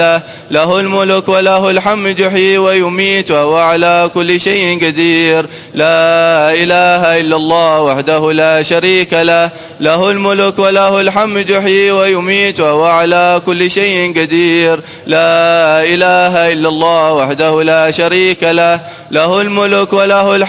له الملك وله الحمد يحيي ويميت وهو على كل شيء قدير. لا إله إلا الله وحده لا شريك له، له الملك وله الحمد يحيي ويميت وهو على كل شيء قدير. لا إله إلا الله وحده لا شريك له، له الملك وله الحمد